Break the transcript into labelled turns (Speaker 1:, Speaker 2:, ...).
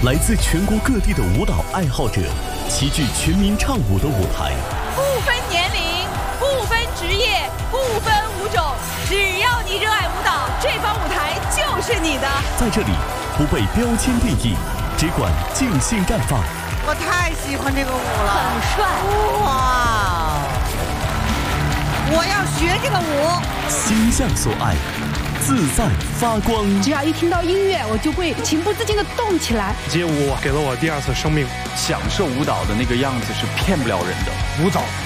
Speaker 1: 来自全国各地的舞蹈爱好者齐聚全民唱舞的舞台，
Speaker 2: 不分年龄，不分职业，不分舞种，只要你热爱舞蹈，这方舞台就是你的。
Speaker 1: 在这里不被标签定义，只管尽兴绽放。
Speaker 3: 我太喜欢这个舞了，
Speaker 2: 很帅
Speaker 3: 哇！我要学这个舞，
Speaker 1: 心向所爱，自在发光。
Speaker 4: 只要一听到音乐，我就会情不自禁地动起来。
Speaker 5: 街舞给了我第二次生命，
Speaker 6: 享受舞蹈的那个样子是骗不了人的。
Speaker 5: 舞蹈